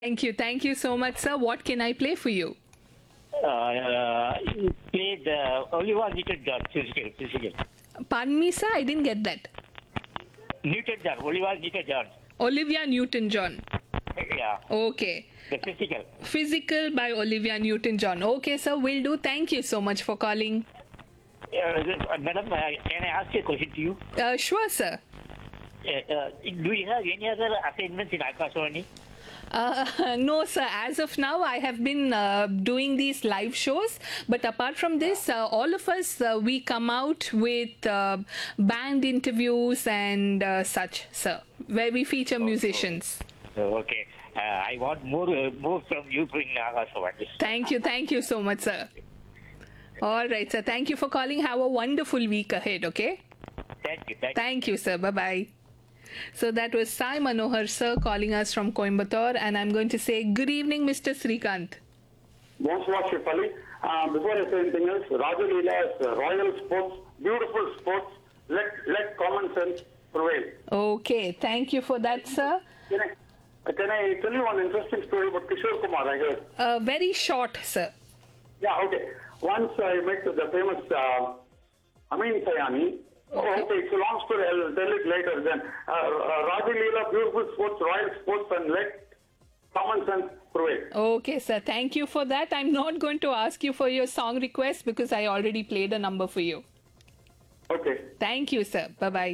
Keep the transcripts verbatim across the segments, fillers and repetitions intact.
Thank you. Thank you so much, sir. What can I play for you? Uh, uh, you played uh, Oliver Newton-John, physical, physical. Pardon me, sir. I didn't get that. Newton-John, Oliver Newton-John. Olivia Newton-John. Yeah, Okay. the physical. Physical by Olivia Newton-John. Okay, sir. Will do. Thank you so much for calling. Uh, madam, uh, can I ask a question to you? Uh, sure, sir. Uh, uh, do you have any other assignments in Akashwani? Uh, no, sir. As of now, I have been uh, doing these live shows. But apart from this, uh, all of us, uh, we come out with uh, band interviews and uh, such, sir, where we feature musicians. Uh, okay. Uh, I want more uh, more from you in Akashwani. Thank you. Thank you so much, sir. All right, sir. Thank you for calling. Have a wonderful week ahead, okay? Thank you. Thank you. Thank you, sir. Bye bye. So that was Sai Manohar, sir, calling us from Coimbatore. And I'm going to say good evening, Mister Srikanth. Bonsoir, Shefali. Uh, before I say anything else, Raja Leela's uh, Royal Sports, beautiful sports, let, let common sense prevail. Okay. Thank you for that, sir. Can I, can I tell you one interesting story about Kishore Kumar I heard? Uh, very short, sir. Yeah, okay. Once I met the famous uh, Amin Sayani. Okay. Okay, it's a long story. I'll tell it later then. Uh, uh, Raja Leela, beautiful sports, royal sports, and let common sense prevail. Okay, sir. Thank you for that. I'm not going to ask you for your song request because I already played a number for you. Okay. Thank you, sir. Bye bye.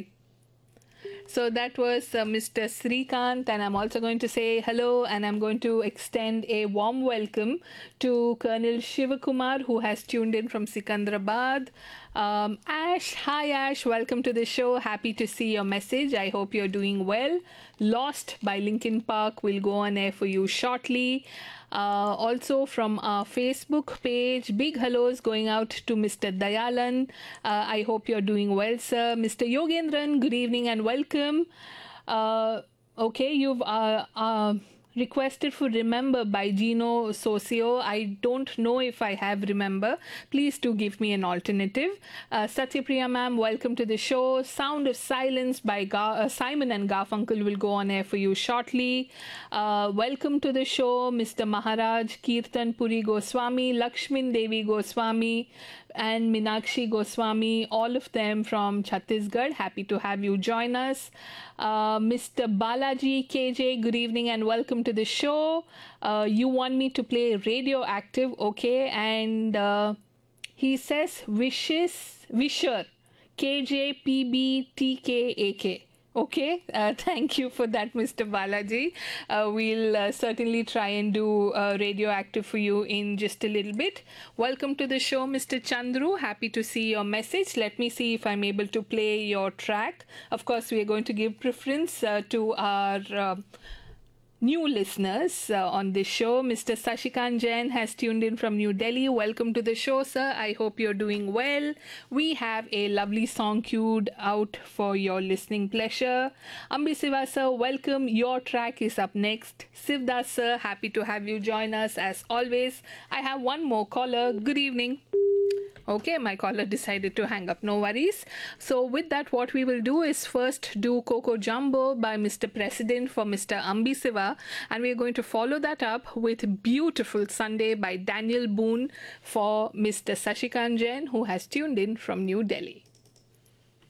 So that was uh, Mister Srikanth, and I'm also going to say hello, and I'm going to extend a warm welcome to Colonel Shivakumar, who has tuned in from Sikandrabad. Um, Ash, hi Ash, welcome to the show. Happy to see your message. I hope you're doing well. Lost by Linkin Park will go on air for you shortly. Uh, also from our Facebook page, big hellos going out to Mister Dayalan. Uh, I hope you're doing well, sir. Mister Yogendran, good evening and welcome. Uh, okay, you've uh, uh, requested for Remember by Gino Socio. I don't know if I have Remember. Please do give me an alternative. Uh, Satyapriya ma'am, welcome to the show. Sound of Silence by Ga- uh, Simon and Garfunkel will go on air for you shortly. Uh, welcome to the show, Mister Maharaj, Kirtan Puri Goswami, Lakshmin Devi Goswami, and Minakshi Goswami, all of them from Chhattisgarh. Happy to have you join us. Uh, Mister Balaji K J, good evening and welcome to the show. Uh, you want me to play Radioactive, okay? And uh, he says wishes, wisher, K J P B T K A K. Okay, uh, thank you for that, Mister Balaji. Uh, we'll uh, certainly try and do uh, Radioactive for you in just a little bit. Welcome to the show, Mister Chandru. Happy to see your message. Let me see if I'm able to play your track. Of course, we are going to give preference uh, to our uh, new listeners uh, on this show. Mister Sashikant Jain has tuned in from New Delhi. Welcome to the show, sir. I hope you're doing well. We have a lovely song queued out for your listening pleasure. Ambi Siva, sir, welcome. Your track is up next. Sivdas, sir, happy to have you join us as always. I have one more caller. Good evening. Okay, my caller decided to hang up. No worries. So with that, what we will do is first do Coco Jumbo by Mister President for Mister Ambi Siva. And we're going to follow that up with Beautiful Sunday by Daniel Boone for Mister Sashikant Jain, who has tuned in from New Delhi.